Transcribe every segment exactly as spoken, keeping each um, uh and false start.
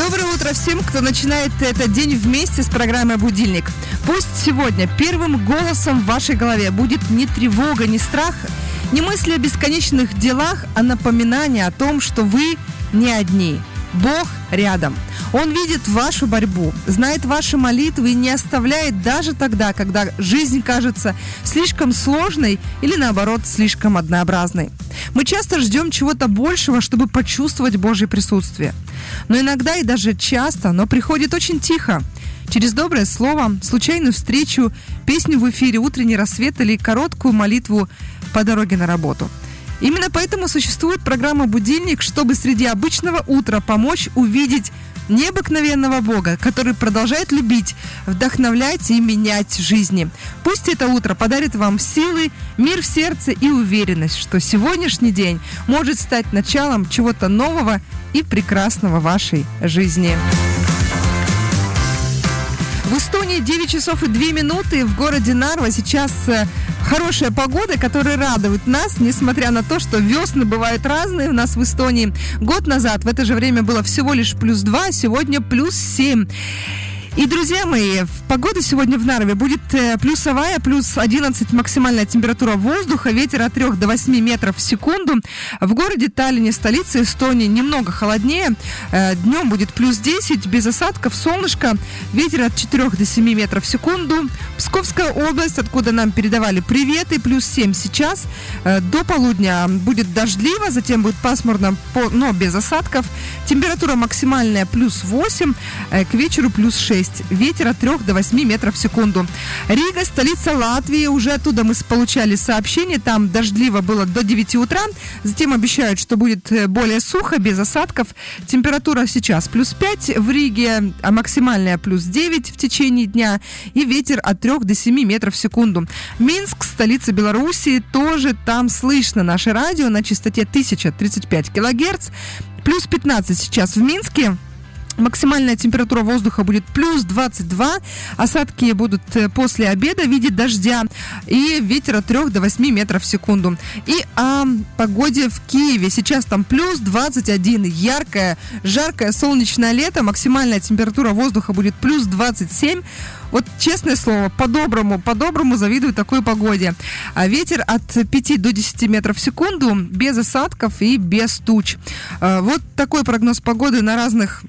Доброе утро всем, кто начинает этот день вместе с программой «Будильник». Пусть сегодня первым голосом в вашей голове будет не тревога, не страх, не мысли о бесконечных делах, а напоминание о том, что вы не одни. Бог рядом. Он видит вашу борьбу, знает ваши молитвы и не оставляет даже тогда, когда жизнь кажется слишком сложной или, наоборот, слишком однообразной. Мы часто ждем чего-то большего, чтобы почувствовать Божье присутствие. Но иногда и даже часто оно приходит очень тихо. Через доброе слово, случайную встречу, песню в эфире, утренний рассвет или короткую молитву по дороге на работу. Именно поэтому существует программа «Будильник», чтобы среди обычного утра помочь увидеть необыкновенного Бога, который продолжает любить, вдохновлять и менять жизни. Пусть это утро подарит вам силы, мир в сердце и уверенность, что сегодняшний день может стать началом чего-то нового и прекрасного в вашей жизни. В Эстонии девять часов и две минуты. В городе Нарва сейчас хорошая погода, которая радует нас, несмотря на то, что весны бывают разные у нас в Эстонии. Год назад в это же время было всего лишь плюс два, а сегодня плюс семь. И, друзья мои, погода сегодня в Нарве будет плюсовая, плюс одиннадцать максимальная температура воздуха, ветер от трёх до восьми метров в секунду. В городе Таллине, столице Эстонии, немного холоднее. Днем будет плюс десять, без осадков, солнышко, ветер от четырёх до семи метров в секунду. Псковская область, откуда нам передавали приветы, плюс семь сейчас. До полудня будет дождливо, затем будет пасмурно, но без осадков. Температура максимальная плюс восемь, к вечеру плюс шесть. Ветер от трёх до восьми метров в секунду. Рига, столица Латвии, уже оттуда мы получали сообщение, там дождливо было до девяти утра, затем обещают, что будет более сухо, без осадков. Температура сейчас плюс пять в Риге, а максимальная плюс девять в течение дня, и ветер от трёх до семи метров в секунду. Минск, столица Белоруссии, тоже там слышно наше радио на частоте тысяча тридцать пять килогерц, плюс пятнадцать сейчас в Минске. Максимальная температура воздуха будет плюс двадцать два, осадки будут после обеда в виде дождя и ветер от трёх до восьми метров в секунду. И о погоде в Киеве. Сейчас там плюс двадцать один, яркое, жаркое солнечное лето, максимальная температура воздуха будет плюс двадцать семь. Вот, честное слово, по-доброму, по-доброму завидую такой погоде. А ветер от пяти до десяти метров в секунду, без осадков и без туч. Вот такой прогноз погоды на разных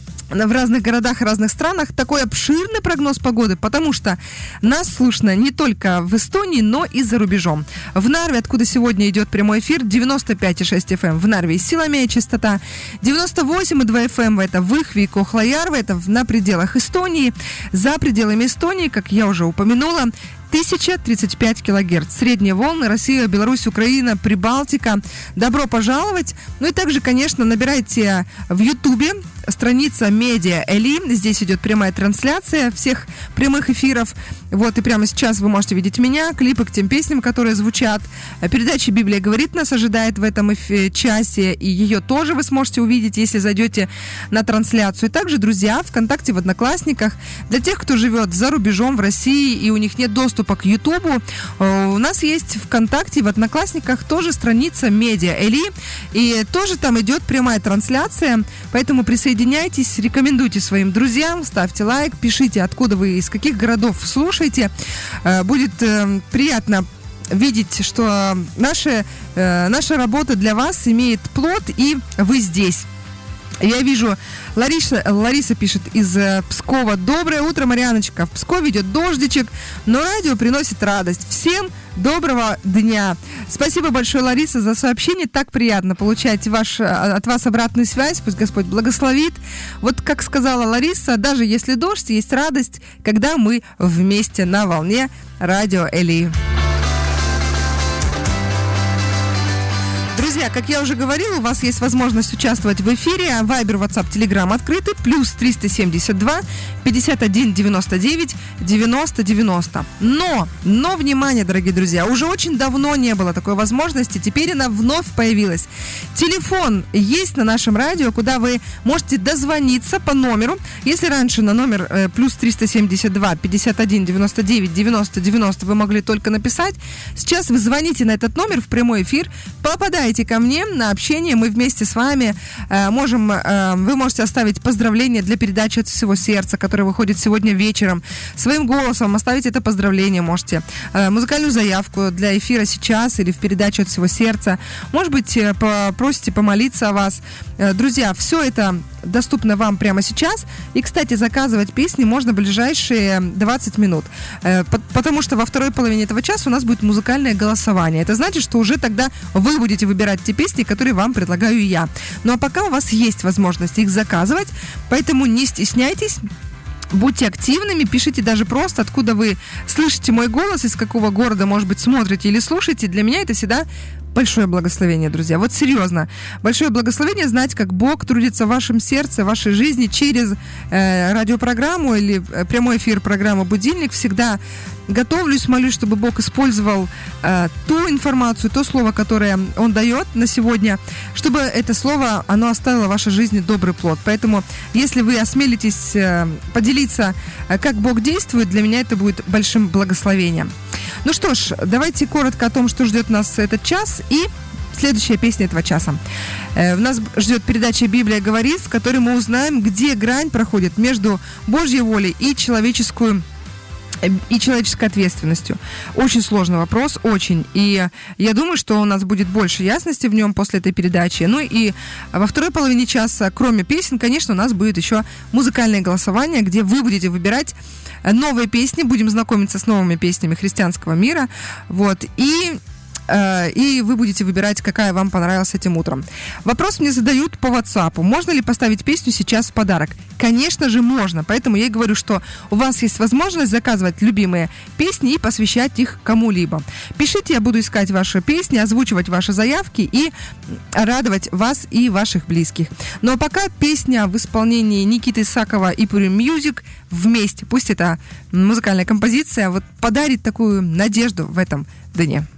в разных городах и разных странах, такой обширный прогноз погоды, потому что нас слышно не только в Эстонии, но и за рубежом. В Нарве, откуда сегодня идет прямой эфир, девяносто пять и шесть эф эм в Нарве и Силомея частота, девяносто восемь и два эф эм это в Ихви и Кохлаярве, это на пределах Эстонии. За пределами Эстонии, как я уже упомянула, тысяча тридцать пять килогерц. Средние волны. Россия, Беларусь, Украина, Прибалтика. Добро пожаловать. Ну и также, конечно, набирайте в Ютубе страница Медиа Эли. Здесь идет прямая трансляция всех прямых эфиров. Вот, и прямо сейчас вы можете видеть меня, клипы к тем песням, которые звучат. Передача «Библия говорит» нас ожидает в этом эф- часе, и ее тоже вы сможете увидеть, если зайдете на трансляцию. И также, друзья, ВКонтакте, в Одноклассниках. Для тех, кто живет за рубежом в России, и у них нет доступа к Ютубу, у нас есть ВКонтакте, в Одноклассниках тоже страница Медиа Эли, и тоже там идет прямая трансляция, поэтому присоединяйтесь, рекомендуйте своим друзьям, ставьте лайк, пишите, откуда вы, из каких городов слушаете. Будет приятно видеть, что наша, наша работа для вас имеет плод, и вы здесь. Я вижу, Лариса, Лариса пишет из Пскова. Доброе утро, Марьяночка. В Пскове идет дождичек, но радио приносит радость. Всем доброго дня. Спасибо большое, Лариса, за сообщение. Так приятно получать ваш, от вас обратную связь. Пусть Господь благословит. Вот как сказала Лариса, даже если дождь, есть радость, когда мы вместе на волне радио Эли. Друзья, как я уже говорила, у вас есть возможность участвовать в эфире. Вайбер, WhatsApp, Telegram открыты. Плюс триста семьдесят два пятьдесят один девяносто девять девяносто девяносто. Но, но, внимание, дорогие друзья, уже очень давно не было такой возможности. Теперь она вновь появилась. Телефон есть на нашем радио, куда вы можете дозвониться по номеру. Если раньше на номер э, плюс триста семьдесят два пятьдесят один девяносто девять девяносто девяносто вы могли только написать, сейчас вы звоните на этот номер в прямой эфир, попадаете ко мне на общение, мы вместе с вами э, можем, э, вы можете оставить поздравление для передачи от всего сердца, которая выходит сегодня вечером. Своим голосом оставить это поздравление можете. Э, музыкальную заявку для эфира сейчас или в передачу от всего сердца. Может быть, э, попросите помолиться о вас. Э, друзья, все это доступно вам прямо сейчас. И, кстати, заказывать песни можно в ближайшие двадцать минут. Э, по- потому что во второй половине этого часа у нас будет музыкальное голосование. Это значит, что уже тогда вы будете выбирать те песни, которые вам предлагаю я. Ну а пока у вас есть возможность их заказывать, поэтому не стесняйтесь. Будьте активными, пишите даже просто, откуда вы слышите мой голос, из какого города, может быть, смотрите или слушаете. Для меня это всегда большое благословение, друзья. Вот серьезно. Большое благословение знать, как Бог трудится в вашем сердце, в вашей жизни через э, радиопрограмму или э, прямой эфир программы «Будильник». Всегда готовлюсь, молюсь, чтобы Бог использовал э, ту информацию, то слово, которое Он дает на сегодня, чтобы это слово, оно оставило в вашей жизни добрый плод. Поэтому, если вы осмелитесь э, поделиться, э, как Бог действует, для меня это будет большим благословением. Ну что ж, давайте коротко о том, что ждет нас этот час, и следующая песня этого часа. Э, нас ждет передача «Библия говорит», в которой мы узнаем, где грань проходит между Божьей волей и человеческую и человеческой ответственностью. Очень сложный вопрос, очень. И я думаю, что у нас будет больше ясности в нем после этой передачи. Ну и во второй половине часа, кроме песен, конечно, у нас будет еще музыкальное голосование, где вы будете выбирать новые песни, будем знакомиться с новыми песнями христианского мира. Вот. И и вы будете выбирать, какая вам понравилась этим утром. Вопрос мне задают по WhatsApp. Можно ли поставить песню сейчас в подарок? Конечно же, можно. Поэтому я и говорю, что у вас есть возможность заказывать любимые песни и посвящать их кому-либо. Пишите, я буду искать ваши песни, озвучивать ваши заявки и радовать вас и ваших близких. Ну а пока песня в исполнении Никиты Исакова и Purim Music вместе. Пусть эта музыкальная композиция вот подарит такую надежду в этом дне.